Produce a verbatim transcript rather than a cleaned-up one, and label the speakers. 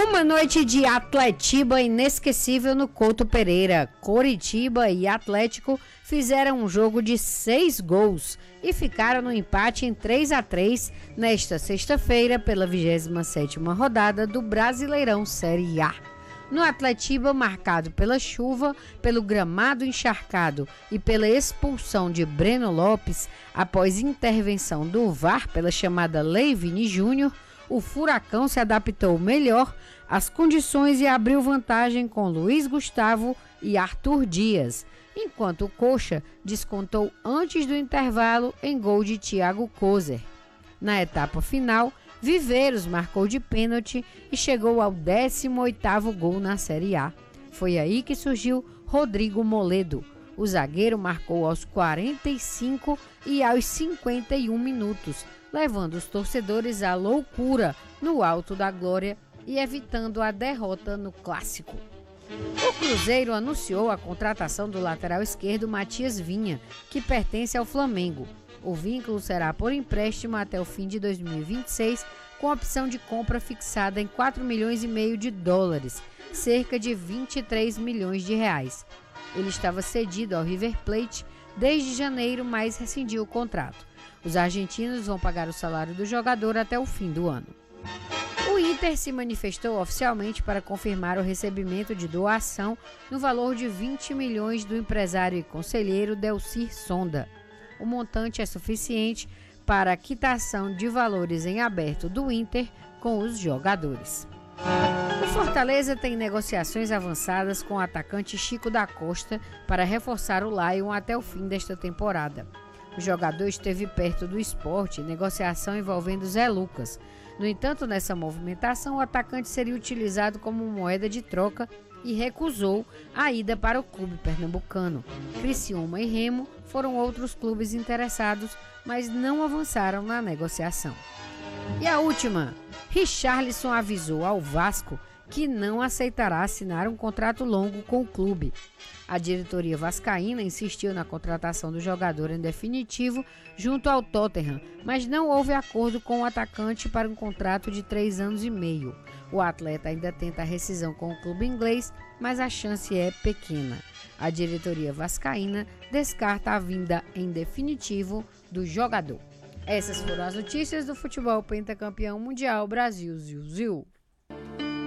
Speaker 1: Uma noite de Atletiba inesquecível no Couto Pereira. Coritiba e Atlético fizeram um jogo de seis gols e ficaram no empate em três a três nesta sexta-feira pela vigésima sétima rodada do Brasileirão Série A. No Atletiba, marcado pela chuva, pelo gramado encharcado e pela expulsão de Breno Lopes após intervenção do V A R pela chamada Lei Vini Júnior, o Furacão se adaptou melhor às condições e abriu vantagem com Luiz Gustavo e Arthur Dias, enquanto o Coxa descontou antes do intervalo em gol de Thiago Kozer. Na etapa final, Viveiros marcou de pênalti e chegou ao décimo oitavo gol na Série A. Foi aí que surgiu Rodrigo Moledo. O zagueiro marcou aos quarenta e cinco e aos cinquenta e um minutos, levando os torcedores à loucura no alto da glória e evitando a derrota no clássico. O Cruzeiro anunciou a contratação do lateral esquerdo Matias Vinha, que pertence ao Flamengo. O vínculo será por empréstimo até o fim de dois mil e vinte e seis, com opção de compra fixada em quatro milhões e meio de dólares, cerca de vinte e três milhões de reais. Ele estava cedido ao River Plate desde janeiro, mas rescindiu o contrato. Os argentinos vão pagar o salário do jogador até o fim do ano. O Inter se manifestou oficialmente para confirmar o recebimento de doação no valor de vinte milhões do empresário e conselheiro Delcir Sonda. O montante é suficiente para a quitação de valores em aberto do Inter com os jogadores. O Fortaleza tem negociações avançadas com o atacante Chico da Costa para reforçar o Lion até o fim desta temporada. O jogador esteve perto do Sport, negociação envolvendo Zé Lucas. No entanto, nessa movimentação, o atacante seria utilizado como moeda de troca e recusou a ida para o clube pernambucano. Criciúma e Remo foram outros clubes interessados, mas não avançaram na negociação. E a última, Richarlison avisou ao Vasco que não aceitará assinar um contrato longo com o clube. A diretoria vascaína insistiu na contratação do jogador em definitivo junto ao Tottenham, mas não houve acordo com o atacante para um contrato de três anos e meio. O atleta ainda tenta a rescisão com o clube inglês, mas a chance é pequena. A diretoria vascaína descarta a vinda em definitivo do jogador. Essas foram as notícias do futebol pentacampeão mundial Brasil Ziu Ziu.